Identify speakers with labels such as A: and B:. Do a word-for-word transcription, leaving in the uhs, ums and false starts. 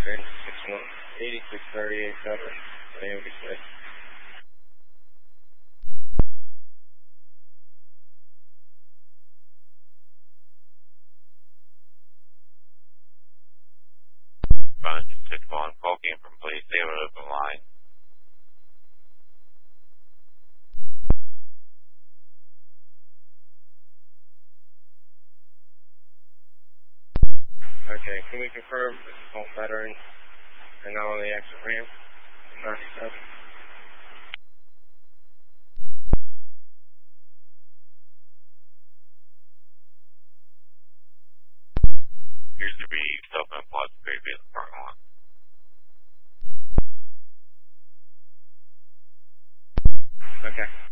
A: six one, eighty-six thirty-eight seven, Miami Smith.
B: Fine, six one, call came from place zero, open line.
A: Okay, can we confirm this is all veterans and not on the exit ramp? ninety-seven.
B: Appears to be self-employed security in the parking lot.
A: Okay.